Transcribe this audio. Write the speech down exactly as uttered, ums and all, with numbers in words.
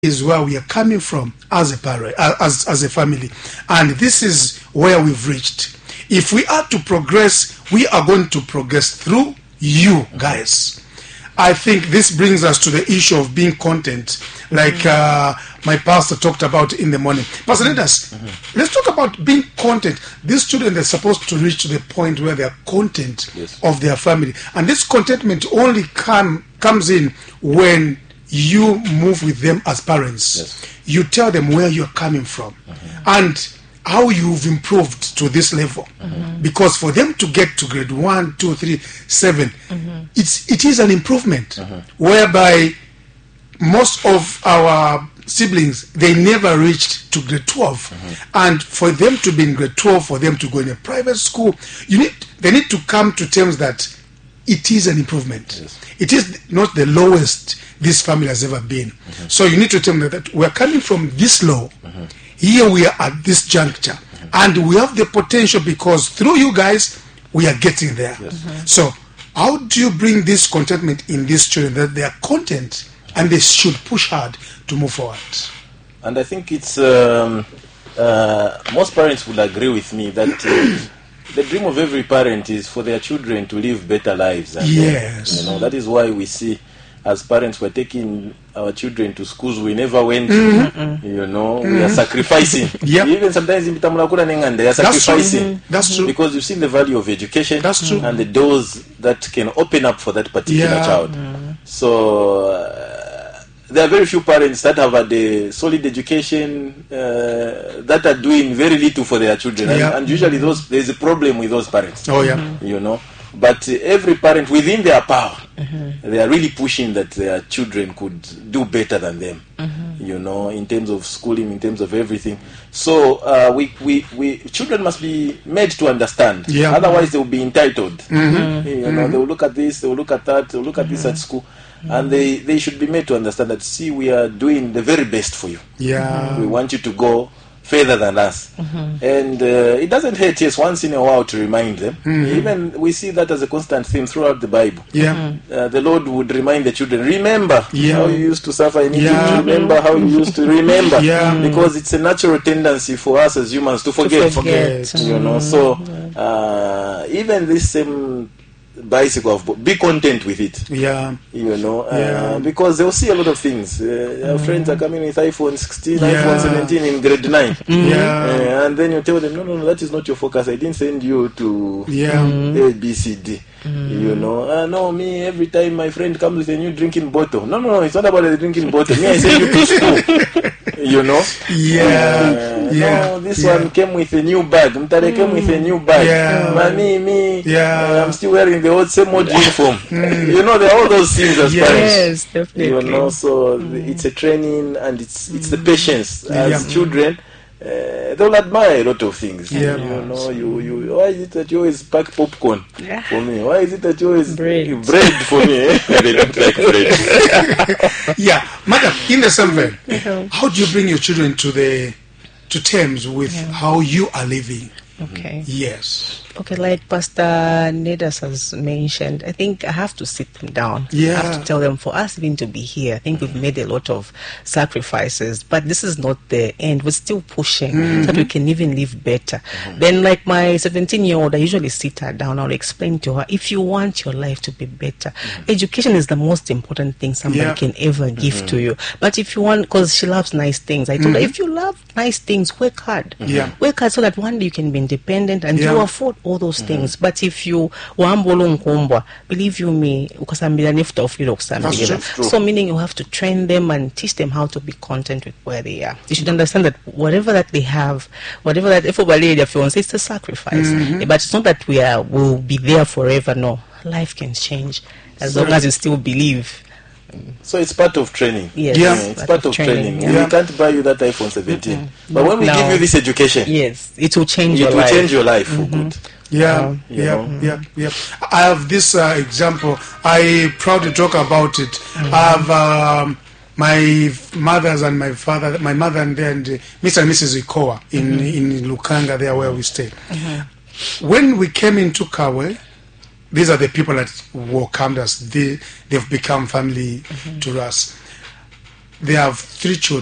is where we are coming from as a parent, as, as a family. And this is where we've reached. If we are to progress, we are going to progress through you guys. I think this brings us to the issue of being content, like uh, my pastor talked about in the morning. Pastor, let us, mm-hmm. let's talk about being content. These children are supposed to reach to the point where they are content yes. of their family. And this contentment only come, comes in when you move with them as parents. Yes. You tell them where you're coming from mm-hmm. and how you've improved to this level. Mm-hmm. Because for them to get to grade one, two, three, seven, mm-hmm. it's it is an improvement mm-hmm. whereby most of our siblings, they never reached to grade twelve. Mm-hmm. And for them to be in grade twelve, for them to go in a private school, you need they need to come to terms that it is an improvement. Yes. It is not the lowest this family has ever been. Mm-hmm. So you need to tell them that we're coming from this low. Mm-hmm. Here we are at this juncture. Mm-hmm. And we have the potential because through you guys, we are getting there. Yes. Mm-hmm. So how do you bring this contentment in these children that they are content and they should push hard to move forward? And I think it's, um, uh, most parents would agree with me that uh, the dream of every parent is for their children to live better lives. And yes. They, you know, that is why we see as parents we're taking our children to schools we never went mm-hmm. you know mm-hmm. we are sacrificing yep. even sometimes in Bitamulakura Nengande they are sacrificing. That's true. That's true. Because you've seen the value of education. That's true. And the doors that can open up for that particular yeah. child. Mm-hmm. So uh, there are very few parents that have had a solid education uh, that are doing very little for their children yeah. and, and usually those there's a problem with those parents. Oh yeah. Mm-hmm. You know. But uh, every parent within their power, mm-hmm. they are really pushing that their children could do better than them, mm-hmm. you know, in terms of schooling, in terms of everything. So uh, we, we, we children must be made to understand. Yeah. Otherwise, they will be entitled. Mm-hmm. You know, mm-hmm. they will look at this, they will look at that, they will look at mm-hmm. this at school. Mm-hmm. And they, they should be made to understand that, see, we are doing the very best for you. Yeah. We want you to go further than us. Mm-hmm. And uh, it doesn't hurt, yes, once in a while to remind them. Mm-hmm. Even we see that as a constant theme throughout the Bible. Yeah. Mm-hmm. Uh, the Lord would remind the children, remember yeah. how you used to suffer in Egypt, yeah. remember how you used to remember. Yeah. Because it's a natural tendency for us as humans to forget. To forget. You know, so uh, even this same bicycle of be content with it, yeah, you know, uh, yeah. because they'll see a lot of things. Uh, mm. Our friends are coming with iPhone sixteen, yeah. iPhone seventeen in grade nine, mm. yeah, uh, and then you tell them, no, no, no, that is not your focus. I didn't send you to yeah. A, B, C, D. Mm. You know, uh, no, me every time my friend comes with a new drinking bottle. No, no, no, it's not about the drinking bottle. Me, I send you to school. You know, yeah, uh, yeah. No, this yeah. one came with a new bag. Mtare mm. came with a new bag. Yeah, uh, me, me. Yeah, uh, I'm still wearing the old same old uniform. Mm. You know, there are all those things as yes. parents. Yes, definitely. You know, so mm. it's a training and it's it's the patience as yeah. children. Uh, they'll admire a lot of things. Yeah. You know, you, you why is it that you always pack popcorn yeah. for me? Why is it that you always bread, bread for me? They don't like bread. Yeah, madam, in the same vein, yeah. how do you bring your children to the to terms with yeah. how you are living? Okay. Yes. Okay, like Pastor Nedas has mentioned, I think I have to sit them down. Yeah. I have to tell them, for us even to be here, I think we've made a lot of sacrifices, but this is not the end. We're still pushing mm-hmm. so that we can even live better. Mm-hmm. Then, like my seventeen-year-old, I usually sit her down. I'll explain to her, if you want your life to be better, mm-hmm. education is the most important thing somebody yeah. can ever give mm-hmm. to you. But if you want, because she loves nice things, I told mm-hmm. her, if you love nice things, work hard. Mm-hmm. Yeah. Work hard so that one day you can be independent and yeah. you afford all those mm-hmm. things. But if you believe you me, so meaning you have to train them and teach them how to be content with where they are. You should understand that whatever that they have, whatever that if it's a sacrifice. Mm-hmm. But it's not that we are will be there forever. No, life can change as so long as you still believe. So it's part of training. Yes, yeah. It's part, part of, of training. training. Yeah. We can't buy you that iPhone seventeen. Mm-hmm. But when we no. give you this education, yes, it will change it your will life. change your life mm-hmm. for good. Yeah, um, yeah, know. yeah, yeah. I have this uh, example. I proudly talk about it. Mm-hmm. I have um, my mothers and my father, my mother and then uh, Mister and Missus Ikoa in mm-hmm. in Lukanga, there where we stay. Mm-hmm. When we came into Kawe, these are the people that welcomed us. They, they've become family mm-hmm. to us. they have three children.